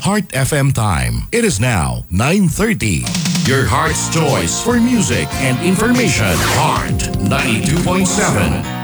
Heart FM time. It is now 9:30. Your heart's choice for music and information. Heart 92.7.